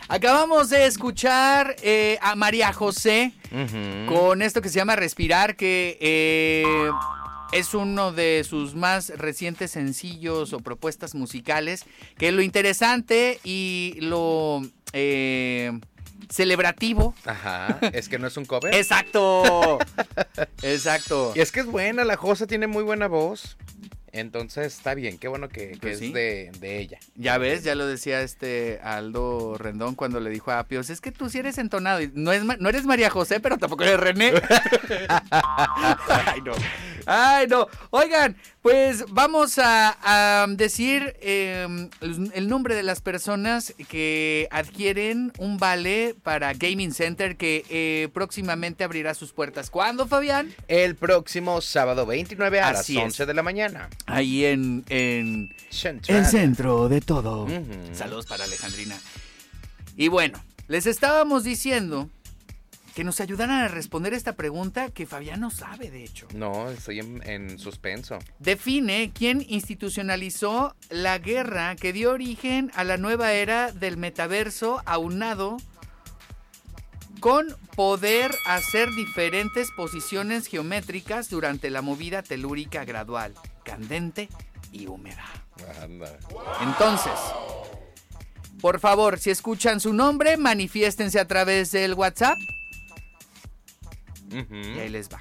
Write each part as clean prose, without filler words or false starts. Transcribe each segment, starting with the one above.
Acabamos de escuchar a María José con esto que se llama Respirar, que es uno de sus más recientes sencillos o propuestas musicales, que lo interesante y lo celebrativo. Ajá, es que no es un cover. Exacto, exacto. Y es que es buena, la Josa tiene muy buena voz. Entonces está bien, qué bueno que Pues es sí. de ella. Ya ves, ya lo decía Aldo Rendón cuando le dijo a Apios, es que tú sí eres entonado, y no eres María José, pero tampoco eres René. Ay, no. Ay, no. Oigan, pues vamos a decir el nombre de las personas que adquieren un vale para Gaming Center que próximamente abrirá sus puertas. ¿Cuándo, Fabián? El próximo sábado 29 a Así las es. 11 de la mañana. Ahí en Central. el centro de todo. Ujú. Saludos para Alejandrina. Y bueno, les estábamos diciendo que nos ayudaran a responder esta pregunta que Fabián no sabe, de hecho. No, estoy en suspenso. Define quién institucionalizó la guerra que dio origen a la nueva era del metaverso aunado con poder hacer diferentes posiciones geométricas durante la movida telúrica gradual, candente y húmeda. Anda. Entonces, por favor, si escuchan su nombre, manifiéstense a través del WhatsApp Ujú. y ahí les va.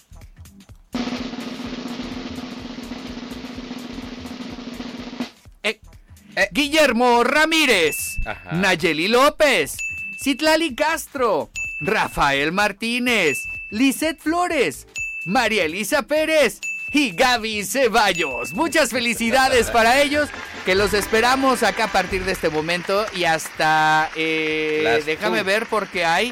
Guillermo Ramírez, Ajá. Nayeli López, Citlali Castro, Rafael Martínez, Lisette Flores, María Elisa Pérez y Gaby Ceballos. Muchas felicidades para ellos, que los esperamos acá a partir de este momento y hasta déjame ver porque hay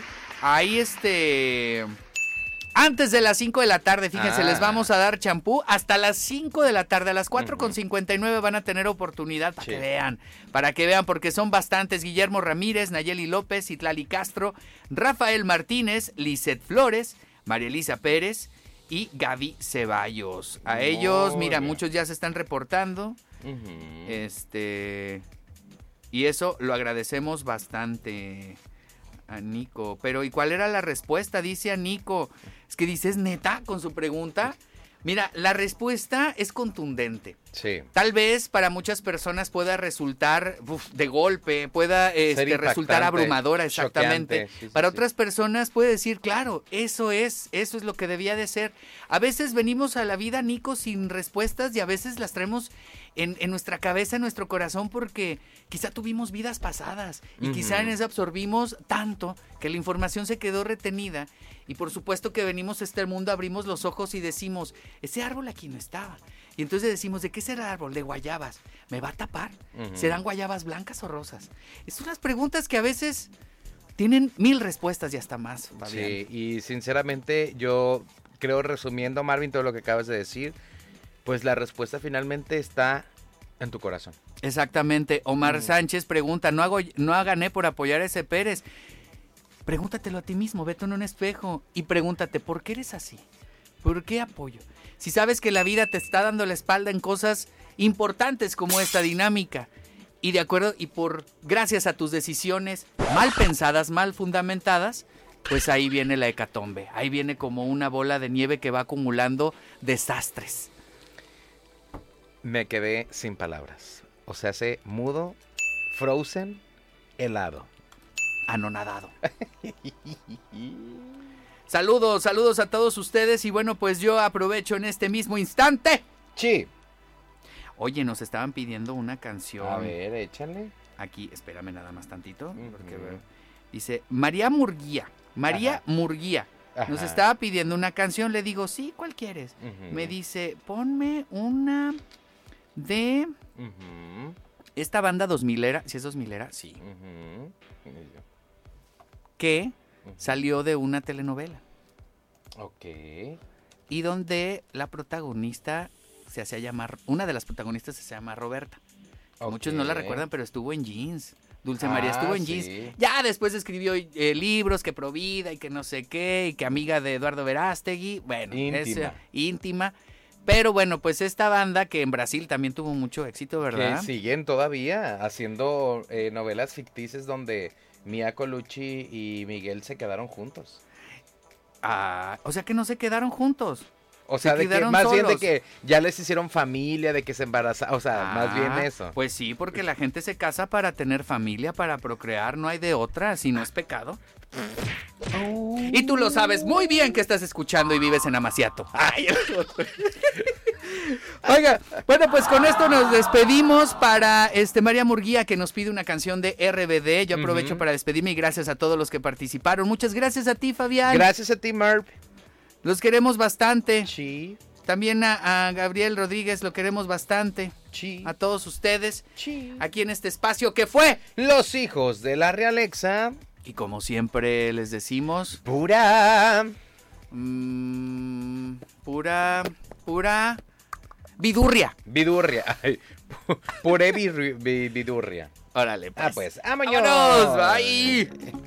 antes de las 5 de la tarde, fíjense, les vamos a dar champú hasta las 5 de la tarde. A las 4:59 van a tener oportunidad para que vean, porque son bastantes. Guillermo Ramírez, Nayeli López, Citlali Castro, Rafael Martínez, Lisette Flores, María Elisa Pérez y Gaby Ceballos. A ellos, mira, muchos ya se están reportando. Ujú. Y eso lo agradecemos bastante a Nico. Pero ¿y cuál era la respuesta? Dice a Nico. Es que dices neta con su pregunta. Mira, la respuesta es contundente. Sí. Tal vez para muchas personas pueda resultar de golpe, pueda resultar abrumadora, exactamente. Choqueante, sí, para sí. otras personas puede decir, claro, eso es lo que debía de ser. A veces venimos a la vida, Nico, sin respuestas y a veces las traemos en nuestra cabeza, en nuestro corazón, porque quizá tuvimos vidas pasadas y quizá en eso absorbimos tanto que la información se quedó retenida. Y por supuesto que venimos a este mundo, abrimos los ojos y decimos, ese árbol aquí no estaba. Y entonces decimos, ¿de qué será el árbol? De guayabas. ¿Me va a tapar? ¿Serán guayabas blancas o rosas? Es unas preguntas que a veces tienen 1000 respuestas y hasta más, Fabián. Sí, y sinceramente yo creo, resumiendo, Marvin, todo lo que acabas de decir, pues la respuesta finalmente está en tu corazón. Exactamente. Omar Sánchez pregunta, no gané por apoyar a ese Pérez. Pregúntatelo a ti mismo, vete en un espejo y pregúntate, ¿por qué eres así? ¿Por qué apoyo? Si sabes que la vida te está dando la espalda en cosas importantes como esta dinámica y de acuerdo y gracias a tus decisiones mal pensadas, mal fundamentadas, pues ahí viene la hecatombe, ahí viene como una bola de nieve que va acumulando desastres. Me quedé sin palabras. O sea, mudo, frozen, helado. Anonadado. Saludos a todos ustedes y bueno, pues yo aprovecho en este mismo instante. Sí. Oye, nos estaban pidiendo una canción. A ver, échale. Aquí, espérame nada más tantito, porque Ujú. dice María Murguía. María Murguía. Nos Ajá. estaba pidiendo una canción, le digo, sí, ¿cuál quieres? Ujú. Me dice, ponme una de Ujú. esta banda 2000era, si es 2000era, sí, Ujú. Y yo, que salió de una telenovela ok. y donde la protagonista se hacía llamar, una de las protagonistas se llama Roberta. Muchos no la recuerdan, pero estuvo en Jeans. Dulce María estuvo en Jeans. Sí. Ya después escribió libros, que Provida y que no sé qué, y que amiga de Eduardo Verástegui. Bueno, Íntima. íntima. Pero bueno, pues esta banda que en Brasil también tuvo mucho éxito, ¿verdad? Que siguen todavía haciendo novelas ficticias donde Mia Colucci y Miguel se quedaron juntos. Ah, o sea que no se quedaron juntos. O sea, Se de que quedaron más bien solos. de que ya les hicieron familia, de que se embarazaron, o sea, más bien eso. Pues sí, porque la gente se casa para tener familia, para procrear, no hay de otra, si no es pecado. Y tú lo sabes muy bien que estás escuchando y vives en Amaciato. Ay, oiga, bueno, pues con esto nos despedimos para María Murguía, que nos pide una canción de RBD. Yo aprovecho para despedirme y gracias a todos los que participaron. Muchas gracias a ti, Fabián. Gracias a ti, Marv. Los queremos bastante. Sí. También a Gabriel Rodríguez lo queremos bastante. Sí. A todos ustedes. Sí. Aquí en este espacio que fue Los hijos de la Realexa. Y como siempre les decimos, Pura pura vidurria. vidurria. Ay, puré vidurria. Órale, pues. Ah, pues, vámonos. ¡Vámonos! ¡Bye!